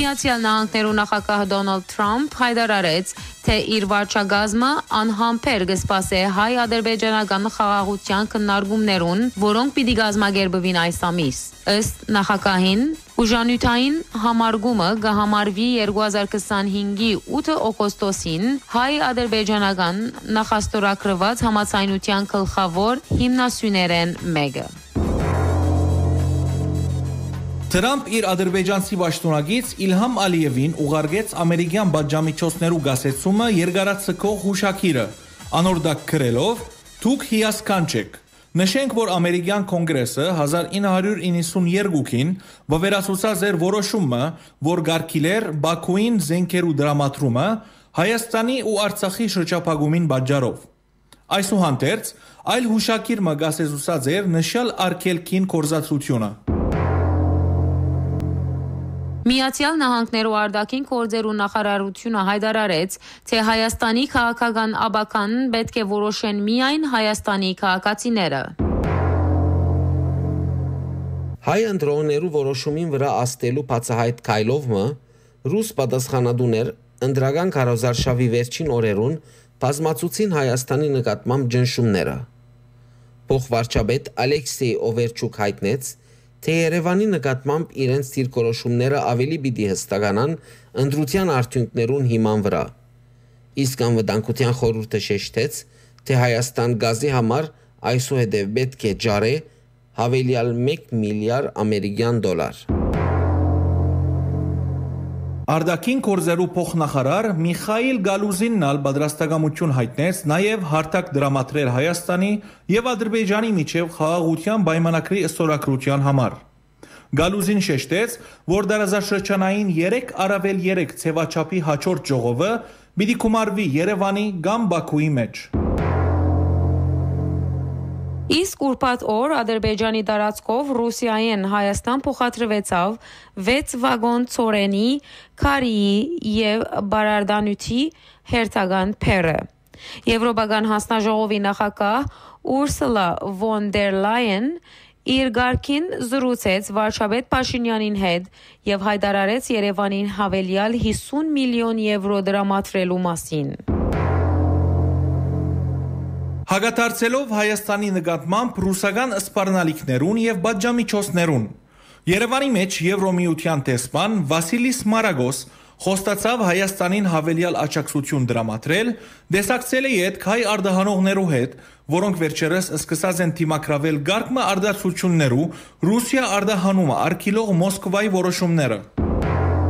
Միացյալ Նահանգներու նախագահ Դոնալդ Թրամփ հայտարարեց, թե իր վարչակազմը անհամբեր կսպասի հայ-ադրբեջանական խաղաղության քննարկումներուն, որոնք պիտի կազմակերպվին այս ամիս։ Ըստ նախագահին, ուժանյութային համարգումը կհամարվի 2025-ի 8 օգոստոսին հայ-ադրբեջանական նախաստորագրված համաձայնության գլխավոր հիմնասյուներեն մեկը։ Թրամփ իր ադրբեջանցի պաշտոնագից Իլհամ Ալիևին ուղարկեց ամերիկյան պատժամիջոցներու գասեցումը երկարացկող հուշագիրը, անորդակ գրելով «Դուք հիասքանչ եք»։ Նշենք, որ ամերիկյան կոնգրեսը 1992-ին վավերացուցած էր որոշումը, որ գարկիլեր Բաքուին զենքերու դրամատրումը Հայաստանի ու Արցախի շրջափակումին պատճառով։ Այսուհանդերձ, այլ հուշագիր մը գասեցուցած էր նշյալ արգելքին կորզածությունը։ Միացյալ Նահանգներու արտաքին գործերու նախարարությունը հայտարարեց, թե Հայաստանի քաղաքական աբական պետք է որոշեն միայն Հայաստանի քաղաքացիները։ Հայ ընտրողներու որոշումին վրա աստելու բացահայտ քայլովը ռուս պատասխանատուներ ընդրական քարոզարշավի վերջին օրերուն բազմացուցին Հայաստանի նկատմամբ ճնշումները։ Փոխվարչապետ Ալեքսեյ Օվերչուկ հայտնեց, թե Երևանի նկատմամբ իրենց դիրքորոշումները ավելի պիտի հստականան ընտրության արդյունքներուն հիման վրա։ Իսկ անվտանգության խորհուրդը շեշտեց, թե Հայաստան գազի համար այսուհետև պետք է ջարե հավելյալ 1 միլիարդ ամերիկյան դոլար։ Արտաքին գործերու փոխնախարար Միխայիլ Գալուզինն ալ պատրաստակամություն հայտնեց նաև հարթակ դրամատրել Հայաստանի եւ Ադրբեջանի միջև խաղաղության պայմանագրի ստորագրության համար։ Գալուզին շեշտեց, որ դարաշրջանային 3 առավել 3 ցեվաչափի հաջորդ ժողովը պիտի գումարվի Երևանի կամ Բաքուի մեջ։ Իսկ ուրբաթ օր Ադրբեջանի տարածքով Ռուսիայեն Հայաստան փոխադրվեցավ 6 վագոն ծորենի, քարիի եւ բարարդանյութի հերթական փերը։ Եվրոպական հանձնաժողովի նախագահ Ուրսուլա վոն դեր Լայեն իր գարքին զրուցեց վարչապետ Փաշինյանին հետ եւ հայտարարեց Երևանին հավելյալ 50 միլիոն եվրո դրամատրելու մասին։ Հագաթարցելով Հայաստանի նկատմամբ ռուսական սպառնալիքներուն եւ պատժամիջոցներուն։ Երևանի մեջ Եվրոմիության տեսփան Վասիլիս Մարագոս խոստացավ Հայաստանին հավելյալ աջակցություն դրամատրել, դեսակցել է հետ հայ արտահանողներու հետ, որոնք վերջերս սկսած են թիմակրավել գարկմը արտադրություններու Ռուսիա արտահանումը արգելող Մոսկվայի որոշումները։